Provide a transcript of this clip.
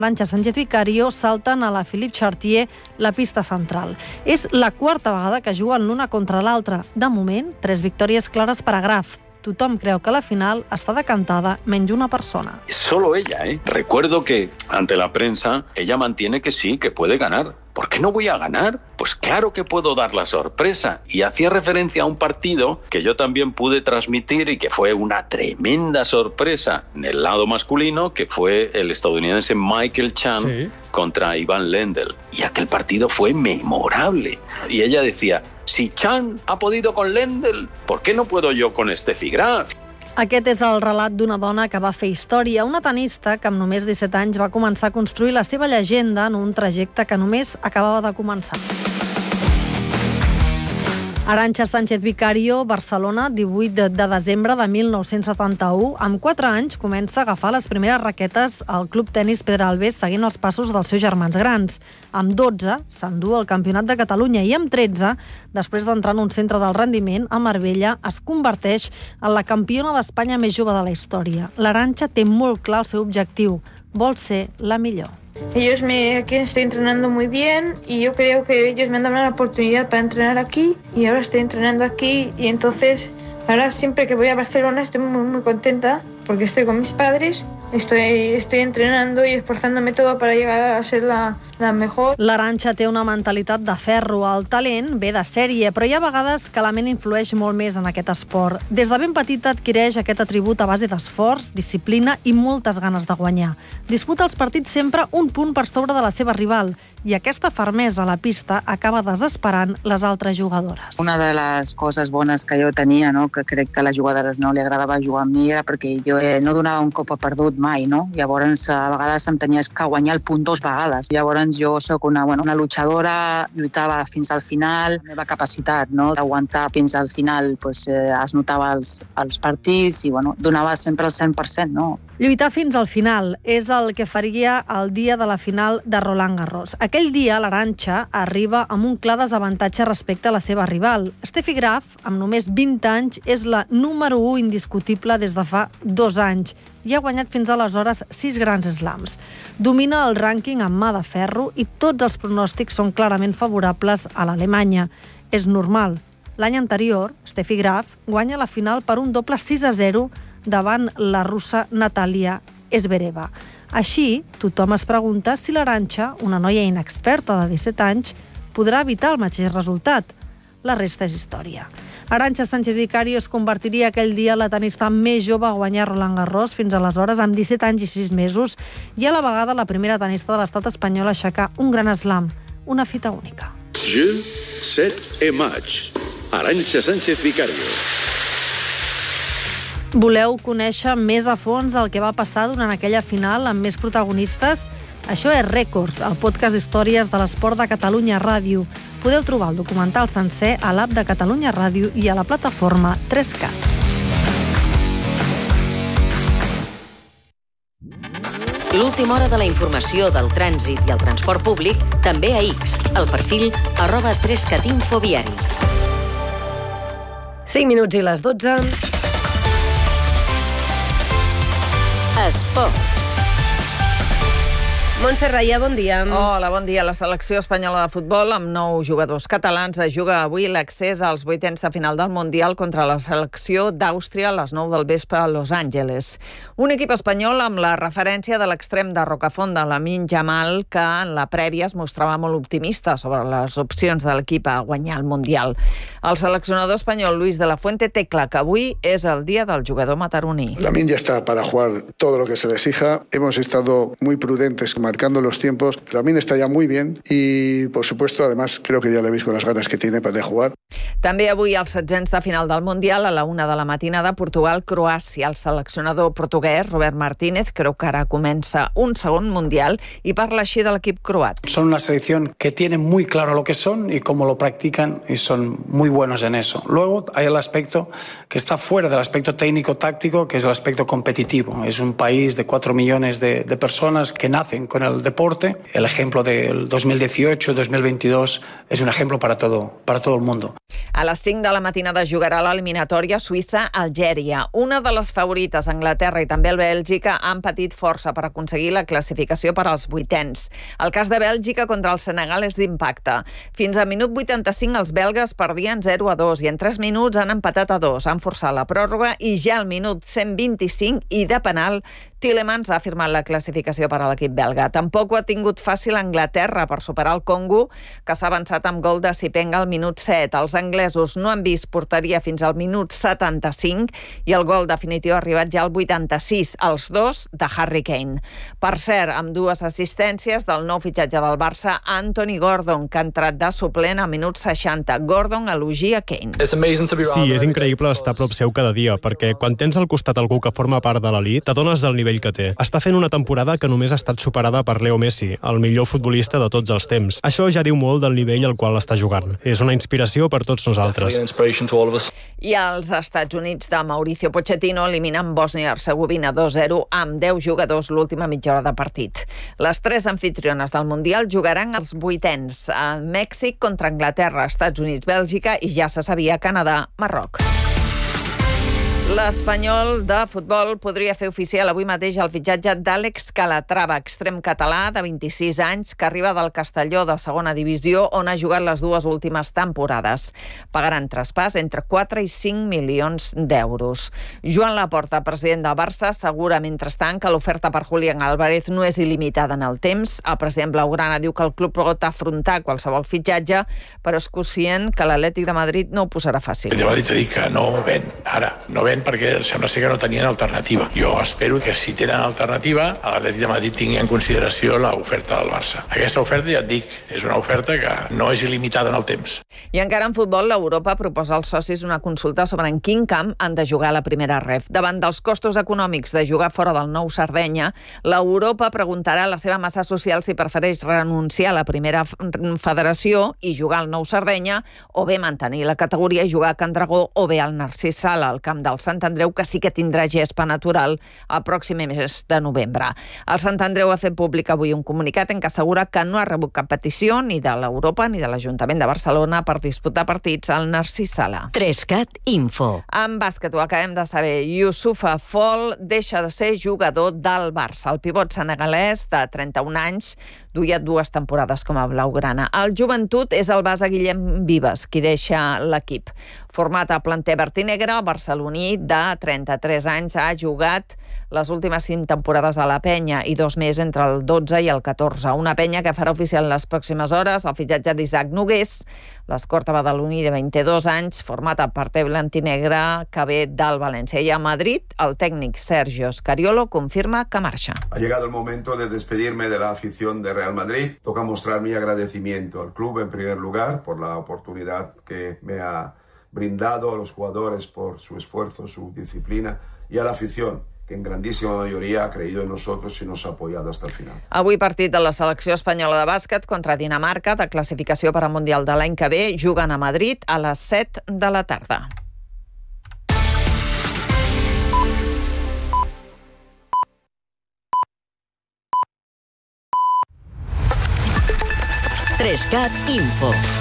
Arantxa Sánchez Vicario salten a la Philippe Chartier la pista central. És la quarta vegada que juguen l'una contra l'altra. De moment, 3 victòries clares per a Graf. Tothom creu que la final està decantada menys una persona. Solo ella, Recuerdo que ante la prensa ella mantiene que sí, que puede ganar. ¿Por qué no voy a ganar? Pues claro que puedo dar la sorpresa. Y hacía referencia a un partido que yo también pude transmitir y que fue una tremenda sorpresa en el lado masculino, que fue el estadounidense Michael Chan contra Ivan Lendl. Y aquel partido fue memorable. Y ella decía, si Chan ha podido con Lendl, ¿por qué no puedo yo con Steffi Graf? Aquest és el relat d'una dona que va fer història, una tenista que amb només 17 anys va començar a construir la seva llegenda en un trajecte que només acabava de començar. Arantxa Sánchez Vicario, Barcelona, 18 de desembre de 1971. Amb 4 anys comença a agafar les primeres raquetes al Club Tenis Pedralbes seguint els passos dels seus germans grans. Amb 12 s'endú el Campionat de Catalunya i amb 13, després d'entrar en un centre del rendiment, a Marbella, es converteix en la campiona d'Espanya més jove de la història. L'Arantxa té molt clar el seu objectiu, vol ser la millor. Aquí estoy entrenando muy bien y yo creo que ellos me han dado la oportunidad para entrenar aquí y ahora estoy entrenando aquí y entonces ahora siempre que voy a Barcelona estoy muy contenta porque estoy con mis padres, estoy entrenando y esforzándome todo para llegar a ser la mejor. L'Arantxa té una mentalitat de ferro. El talent ve de sèrie, però hi ha vegades que la ment influeix molt més en aquest esport. Des de ben petita adquireix aquest atribut a base d'esforç, disciplina i moltes ganes de guanyar. Disputa els partits sempre un punt per sobre de la seva rival i aquesta fermesa a la pista acaba desesperant les altres jugadores. Una de les coses bones que jo tenia, que crec que a les jugadores no li agradava jugar amb mi, era perquè jo no donava un cop a perdut mai, Llavors, a vegades em tenies que guanyar el punt 2 vegades. Llavors, jo sóc una luchadora, lluitava fins al final. La meva capacitat d'aguantar fins al final es notava als partits i donava sempre el 100%. Lluitar fins al final és el que faria el dia de la final de Roland Garros. Aquell dia, l'Arantxa arriba amb un clar desavantatge respecte a la seva rival. Steffi Graf, amb només 20 anys, és la número 1 indiscutible des de fa 2 anys i ha guanyat fins aleshores 6 grans slams. Domina el rànquing amb mà de ferro i tots els pronòstics són clarament favorables a l'Alemanya. És normal. L'any anterior, Steffi Graf guanya la final per un doble 6-0 davant la russa Natalia Zvereva. Així, tothom es pregunta si l'Arantxa, una noia inexperta de 17 anys, podrà evitar el mateix resultat. La resta és història. Arantxa Sánchez Vicario es convertiria aquell dia en la tenista més jove a guanyar Roland Garros, fins aleshores amb 17 anys i 6 mesos, i a la vegada la primera tenista de l'estat espanyol a aixecar un gran slam, una fita única. Je, 7 et match. Arantxa Sánchez Vicario. Voleu conèixer més a fons el que va passar durant aquella final amb més protagonistes? Això és Rècords, el podcast d'històries de l'esport de Catalunya Ràdio. Podeu trobar el documental sencer a l'app de Catalunya Ràdio i a la plataforma 3Cat. L'última hora de la informació del trànsit i el transport públic també a X, el perfil @3catinfoviari. 5 minuts i les 12. Esports. Montse Raia, bon dia. Hola, bon dia. La selecció espanyola de futbol, amb 9 jugadors catalans, juga avui l'accés als vuitens de final del Mundial contra la selecció d'Àustria a les 9 del vespre a Los Angeles. Un equip espanyol amb la referència de l'extrem de Rocafonda, Lamine Yamal, que en la prèvia es mostrava molt optimista sobre les opcions de l'equip a guanyar el Mundial. El seleccionador espanyol Luis de la Fuente té clar que avui és el dia del jugador mataroní. Lamine ya está para jugar todo lo que se le exija. Hemos estado muy prudentes marcando los tiempos. Lamine está ya muy bien y, por supuesto, además, creo que ya le veis con las ganas que tiene para jugar. També avui els setzents de final del Mundial a la 1 de la matinada, Portugal-Croàcia. El seleccionador portuguès, Robert Martínez, creu que ara comença un segon Mundial i parla així de l'equip croat. Son una selección que tiene muy claro lo que son y cómo lo practican y son muy buenos en eso. Luego hay el aspecto que está fuera del aspecto técnico-táctico, que es el aspecto competitivo. Es un país de 4 millones de personas que nacen con el deporte. El ejemplo del 2018-2022 es un ejemplo para todo el mundo. A les 5 de la matinada jugarà l'eliminatòria Suïssa-Algèria. Una de les favorites, Anglaterra i també el Bèlgica, han patit força per aconseguir la classificació per als vuitens. El cas de Bèlgica contra el Senegal és d'impacte. Fins a minut 85 els belgues perdien 0-2 i en 3 minuts han empatat a 2. Han forçat la pròrroga i ja al minut 125 i de penal Tielemans ha firmat la classificació per a l'equip belga. Tampoc ho ha tingut fàcil Anglaterra per superar el Congo, que s'ha avançat amb gol de Sipenga al minut 7. Els anglesos no han vist porteria fins al minut 75 i el gol definitiu ha arribat ja al 86, els dos de Harry Kane. Per cert, amb 2 assistències del nou fitxatge del Barça, Anthony Gordon, que ha entrat de suplent al minut 60. Gordon elogia Kane. Sí, és increïble estar a prop seu cada dia, perquè quan tens al costat algú que forma part de l'elit, t'adones del nivell que té. Està fent una temporada que només ha estat superada per Leo Messi, el millor futbolista de tots els temps. Això ja diu molt del nivell al qual està jugant. És una inspiració per tots nosaltres. I als Estats Units de Mauricio Pochettino eliminen Bòsnia-Hercegovina 2-0 amb 10 jugadors l'última mitja hora de partit. Les 3 anfitriones del Mundial jugaran els vuitens. A Mèxic contra Anglaterra, Estats Units, Bèlgica i ja se sabia Canadà, Marroc. L'Espanyol de futbol podria fer oficial avui mateix el fitxatge d'Àlex Calatrava, extrem català de 26 anys, que arriba del Castelló de segona divisió, on ha jugat les 2 últimes temporades. Pagaran traspàs entre 4 i 5 milions d'euros. Joan Laporta, president del Barça, assegura, mentrestant, que l'oferta per Julián Álvarez no és il·limitada en el temps. El president blaugrana diu que el club pot afrontar qualsevol fitxatge, però és conscient que l'Atlètic de Madrid no ho posarà fàcil. El de Madrid dic que no ven, ara, no ven perquè sembla ser que no tenien alternativa. Jo espero que si tenen alternativa, l'Atlètic de Madrid tingui en consideració l'oferta del Barça. Aquesta oferta, ja et dic, és una oferta que no és il·limitada en el temps. I encara en futbol, l'Europa proposa als socis una consulta sobre en quin camp han de jugar a la primera ref. Davant dels costos econòmics de jugar fora del Nou Sardenya, l'Europa preguntarà a la seva massa social si prefereix renunciar a la primera federació i jugar al Nou Sardenya, o bé mantenir la categoria i jugar a Can Dragó, o bé al Narcís Sala, al camp del Sant Andreu, que sí que tindrà gespa natural el pròxim mes de novembre. El Sant Andreu ha fet públic avui un comunicat en què assegura que no ha rebut cap petició ni de l'Europa ni de l'Ajuntament de Barcelona per disputar partits al Narcís Sala. 3CAT Info. En bàsquet ho acabem de saber. Youssoufa Fall deixa de ser jugador del Barça. El pivot senegalès de 31 anys duia 2 temporades com a blaugrana. El joventut és el base Guillem Vives, qui deixa l'equip. Format a planter verd i negre, el barceloní de 33 anys ha jugat les últimes 5 temporades a la Penya i 2 més entre el 12 i el 14. Una Penya que farà oficial en les pròximes hores el fitxatge d'Isaac Nogués, l'escorta badaloní de 22 anys, format a planter blanc i negre, que ve del València. I a Madrid, el tècnic Sergio Scariolo confirma que marxa. Ha llegado el momento de despedirme de la afición de Real Madrid. Toca mostrar mi agradecimiento al club en primer lugar por la oportunidad que me ha brindado, a los jugadores por su esfuerzo, su disciplina, y a la afición, que en grandíssima majoria ha creído en nosotros y nos ha apoyado hasta el final. Avui partit de la selecció espanyola de bàsquet contra Dinamarca, de classificació per al Mundial de l'any que ve, juguen a Madrid a les 7 de la tarda. Trescat Info.